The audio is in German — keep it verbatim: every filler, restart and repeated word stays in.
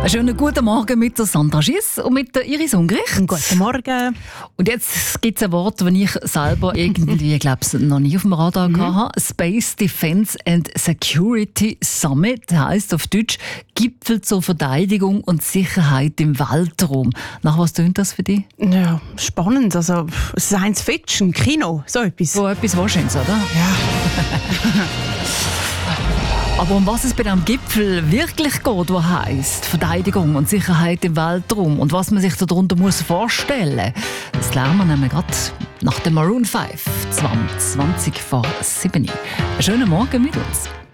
Einen schönen guten Morgen mit der Sandra Schiss und mit der Iris Ungerich. Guten Morgen. Und jetzt gibt es ein Wort, das ich selber irgendwie, glaube ich, noch nie auf dem Radar mhm. hatte. Space Defense and Security Summit heisst auf Deutsch Gipfel zur Verteidigung und Sicherheit im Weltraum. Nach was tönt das für dich? Ja, spannend. Also Science Fiction, Kino, so etwas. So etwas Wahrscheinliches, oder? Ja. Aber um was es bei diesem Gipfel wirklich geht, was heisst Verteidigung und Sicherheit im Weltraum und was man sich darunter muss vorstellen muss, das lernen wir nämlich gerade nach dem Maroon fünf zwanzig vor sieben. Einen schönen Morgen mit uns.